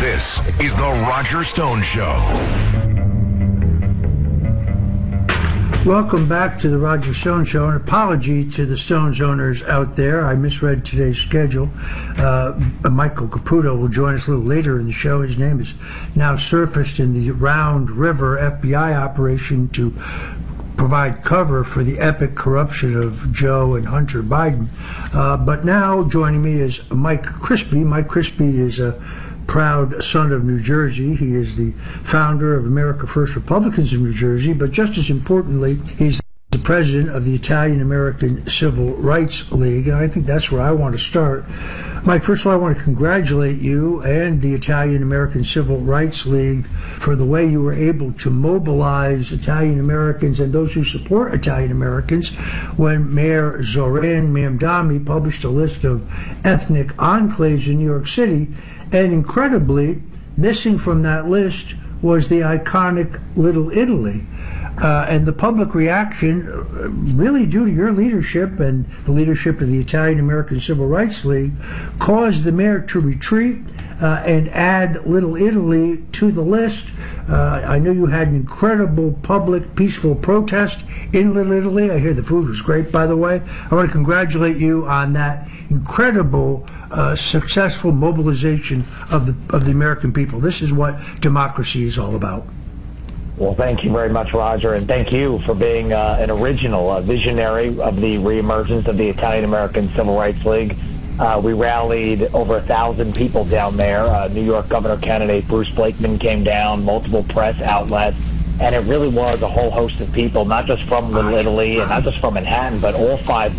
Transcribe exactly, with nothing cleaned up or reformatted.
This is The Roger Stone Show. Welcome back to The Roger Stone Show. An apology to the Stones owners out there. I misread today's schedule. Uh, Michael Caputo will join us a little later in the show. His name is now surfaced in the Round River F B I operation to provide cover for the epic corruption of Joe and Hunter Biden. Uh, but now joining me is Mike Crispi. Mike Crispi is a proud son of New Jersey. He is the founder of America First Republicans of New Jersey, but just as importantly, he's the president of the Italian American Civil Rights League, and I think that's where I want to start. Mike, first of all, I want to congratulate you and the Italian American Civil Rights League for the way you were able to mobilize Italian Americans and those who support Italian Americans when Mayor Zoran Mamdani published a list of ethnic enclaves in New York City. And incredibly, missing from that list was the iconic Little Italy. Uh, and the public reaction, uh, really due to your leadership and the leadership of the Italian American Civil Rights League, caused the mayor to retreat uh, and add Little Italy to the list. Uh, I know you had an incredible public, peaceful protest in Little Italy. I hear the food was great, by the way. I want to congratulate you on that incredible uh, successful mobilization of the of the American people. This is what democracy is all about. Well, thank you very much, Roger, and thank you for being uh, an original uh, visionary of the reemergence of the Italian American Civil Rights League. Uh, we rallied over a thousand people down there. Uh, New York governor candidate Bruce Blakeman came down, multiple press outlets, and it really was a whole host of people, not just from Little Italy and not just from Manhattan, but all five